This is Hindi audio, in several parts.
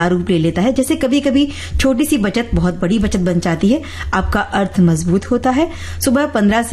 रूप ले लेता है। जैसे कभी कभी छोटी सी बचत बहुत बड़ी बचत बन जाती है, आपका अर्थ मजबूत होता है। सुबह 5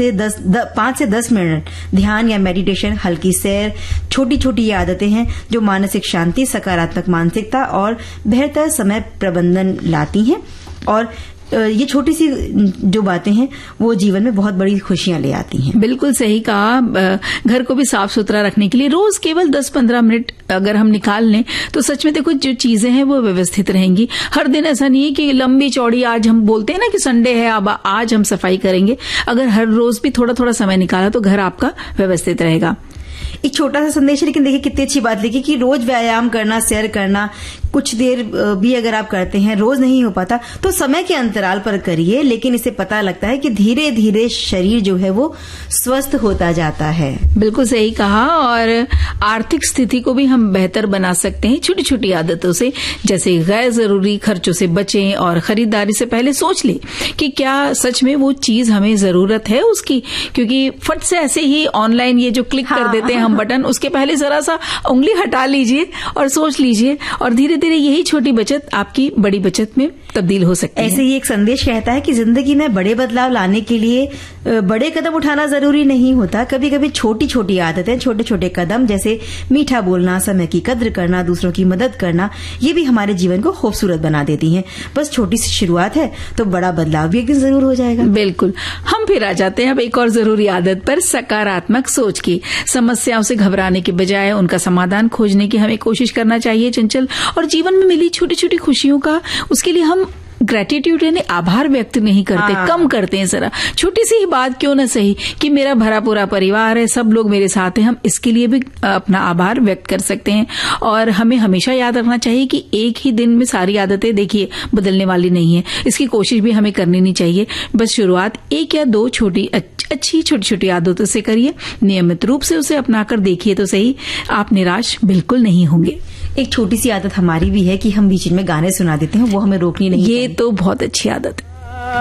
से 10 मिनट ध्यान या मेडिटेशन, हल्की सैर, छोटी छोटी ये आदतें हैं जो मानसिक शांति, सकारात्मक मानसिकता और बेहतर समय प्रबंधन लाती हैं। और ये छोटी सी जो बातें हैं वो जीवन में बहुत बड़ी खुशियां ले आती हैं। बिल्कुल सही कहा। घर को भी साफ सुथरा रखने के लिए रोज केवल 10-15 मिनट अगर हम निकाल लें तो सच में देखो जो चीजें हैं वो व्यवस्थित रहेंगी। हर दिन ऐसा नहीं है कि लंबी चौड़ी, आज हम बोलते हैं ना कि संडे है अब आज हम सफाई करेंगे। अगर हर रोज भी थोड़ा थोड़ा समय निकाला तो घर आपका व्यवस्थित रहेगा। एक छोटा सा संदेश है, लेकिन देखिए कितनी अच्छी बात लिखी कि रोज व्यायाम करना, सैर करना, कुछ देर भी अगर आप करते हैं, रोज नहीं हो पाता तो समय के अंतराल पर करिए, लेकिन इससे पता लगता है कि धीरे धीरे शरीर जो है वो स्वस्थ होता जाता है। बिल्कुल सही कहा। और आर्थिक स्थिति को भी हम बेहतर बना सकते हैं छोटी छोटी आदतों से, जैसे गैर जरूरी खर्चों से बचें और खरीदारी से पहले सोच लें कि क्या सच में वो चीज हमें जरूरत है उसकी, क्योंकि फट से ऐसे ही ऑनलाइन ये जो क्लिक कर देते हैं हम बटन, उसके पहले जरा सा उंगली हटा लीजिए और सोच लीजिए, और धीरे धीरे यही छोटी बचत आपकी बड़ी बचत में तब्दील हो सकती है। ऐसे ही एक संदेश कहता है कि जिंदगी में बड़े बदलाव लाने के लिए बड़े कदम उठाना जरूरी नहीं होता। कभी कभी छोटी छोटी आदतें, छोटे छोटे कदम, जैसे मीठा बोलना, समय की कद्र करना, दूसरों की मदद करना, ये भी हमारे जीवन को खूबसूरत बना देती हैं। बस छोटी सी शुरुआत है तो बड़ा बदलाव भी एक दिन जरूर हो जाएगा। बिल्कुल। हम फिर आ जाते हैं अब एक और जरूरी आदत पर, सकारात्मक सोच की। समस्याओं से घबराने के बजाय उनका समाधान खोजने की हमें कोशिश करना चाहिए चंचल। और जीवन में मिली छोटी छोटी खुशियों का, उसके लिए हम ग्रेटिट्यूड यानी आभार व्यक्त नहीं करते, कम करते हैं। जरा छोटी सी ही बात क्यों न सही कि मेरा भरा पूरा परिवार है, सब लोग मेरे साथ हैं, हम इसके लिए भी अपना आभार व्यक्त कर सकते हैं। और हमें हमेशा याद रखना चाहिए कि एक ही दिन में सारी आदतें देखिए बदलने वाली नहीं है, इसकी कोशिश भी हमें करनी नहीं चाहिए। बस शुरुआत 1 या 2 अच्छी छोटी छोटी आदतों से करिए, नियमित रूप से उसे अपनाकर देखिए तो सही, आप निराश बिल्कुल नहीं होंगे। एक छोटी सी आदत हमारी भी है कि हम बीच में गाने सुना देते हैं, वो हमें रोकनी नहीं। ये तो बहुत अच्छी आदत है।